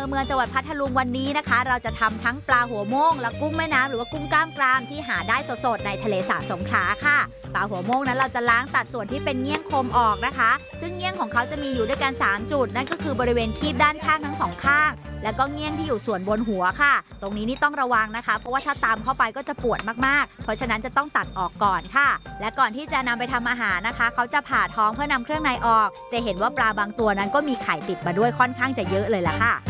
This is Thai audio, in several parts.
เมืองจังหวัดพัทลุงวันนี้นะคะเราจะทำทั้งปลาหัวโม่งและกุ้งแม่น้ำหรือว่ากุ้งกล้ามกรามที่หาได้สดๆในทะเลสาบสงขลาค่ะปลาหัวโม่งนั้นเราจะล้างตัดส่วนที่เป็นเงี้ยงคมออกนะคะซึ่งเงี้ยงของเขาจะมีอยู่ด้วยกัน3จุดนั่นก็คือบริเวณคีบด้านข้างทั้ง2ข้างแล้วก็เงี้ยงที่อยู่ส่วนบนหัวค่ะตรงนี้นี่ต้องระวังนะคะเพราะว่าถ้าตามเข้าไปก็จะปวดมากๆเพราะฉะนั้นจะต้องตัดออกก่อนค่ะและก่อนที่จะนำไปทำอาหารนะคะเขาจะผ่าท้องเพื่อนำเครื่องในออกจะเห็นว่าปลาบางตัวนั้นก็มีไข่ติดมาด้วยค่อนข้างจะเยอะเลยล่ะค่ะ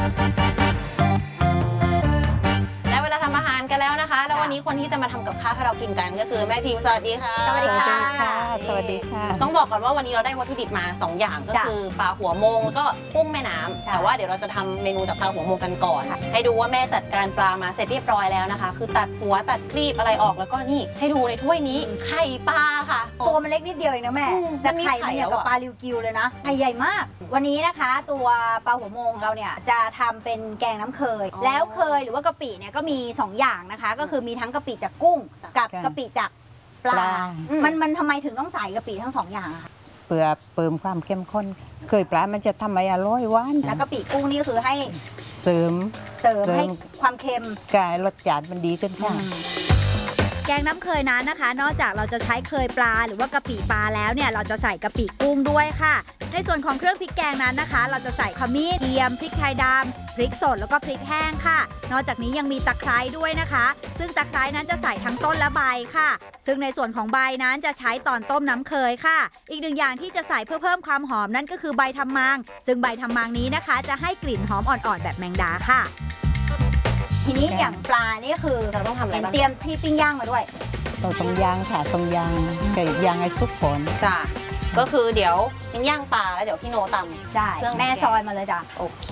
ได้เวลาทำอาหารกันแล้วนะคะแล้ววันนี้คนที่จะมาทำกับข้าวให้เรากินกันก็คือแม่พิมพ์สวัสดีค่ะสวัสดีค่ะสวัสดีค่ะต้องบอกก่อนว่าวันนี้เราได้วัตถุดิบมา2อย่างก็คือปลาหัวโมงแล้วก็กุ้งแม่น้ำแต่ว่าเดี๋ยวเราจะทำเมนูจากปลาหัวโมงกันก่อนให้ดูว่าแม่จัดการปลามาเสร็จเรียบร้อยแล้วนะคะคือตัดหัวตัดครีบอะไรออกแล้วก็นี่ให้ดูในถ้วยนี้ไข่ปลาค่ะตัวมันเล็กนิดเดียวเองนะแม่แต่ไข่มันเนี่ยกับปลาริวกิวเลยนะไข่ใหญ่มากวันนี้นะคะตัวปลาหัวโมงเราเนี่ยจะทำเป็นแกงน้ำเคยแล้วเคยหรือว่ากะปิเนี่ยก็มี2อย่างนะคะก็คือมีทั้งกะปิจากกุ้งกับกะปิจากปลามันทำไมถึงต้องใส่กะปิทั้ง2อย่างอะคะเพื่อเพิ่มความเข้มข้นเคยปลามันจะทำให้อร่อยหวานแล้วกะปิกุ้งนี่คือให้เสริมให้ความเค็มกายรสจัดมันดีขึ้นค่ะแกงน้ำเคยนั้นนะคะนอกจากเราจะใช้เคยปลาหรือว่ากะปิปลาแล้วเนี่ยเราจะใส่กะปิกุ้งด้วยค่ะในส่วนของเครื่องพริกแกงนั้นนะคะเราจะใส่ขมิ้นเทียมพริกไทยดำพริกสดแล้วก็พริกแห้งค่ะนอกจากนี้ยังมีตะไคร้ด้วยนะคะซึ่งตะไคร้นั้นจะใส่ทั้งต้นและใบค่ะซึ่งในส่วนของใบนั้นจะใช้ตอนต้มน้ำเคยค่ะอีกหนึ่งอย่างที่จะใส่เพื่อเพิ่มความหอมนั่นก็คือใบทำมังซึ่งใบทำมังนี้นะคะจะให้กลิ่นหอมอ่อนๆแบบแมงดาค่ะทีนี้อย่างปลานี่คือเราต้องทำอะไรบ้างเตรียมที่ปิ้งย่างมาด้วยต้องย่างค่ะต้องย่างกับย่างให้สุกผลจ้ะก็คือเดี๋ยวมิ้นย่างปลาแล้วเดี๋ยวพี่โนตำได้แม่ซอยมาเลยจ้ะโอเค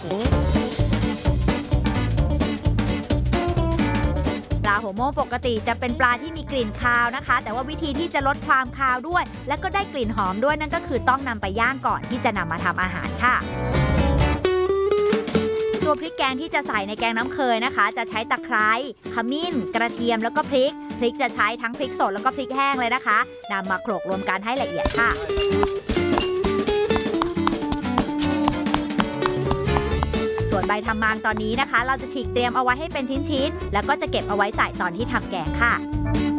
ปลาหัวโม่งปกติจะเป็นปลาที่มีกลิ่นคาวนะคะแต่ว่าวิธีที่จะลดความคาวด้วยและก็ได้กลิ่นหอมด้วยนั่นก็คือต้องนำไปย่างก่อนที่จะนำมาทำอาหารค่ะตัวพริกแกงที่จะใส่ในแกงน้ำเคยนะคะจะใช้ตะไคร้ขมิ้นกระเทียมแล้วก็พริกจะใช้ทั้งพริกสดแล้วก็พริกแห้งเลยนะคะนำมาโขลกรวมกันให้ละเอียดค่ะส่วนใบทำมังตอนนี้นะคะเราจะฉีกเตรียมเอาไว้ให้เป็นชิ้นๆแล้วก็จะเก็บเอาไว้ใส่ตอนที่ทำแกงค่ะ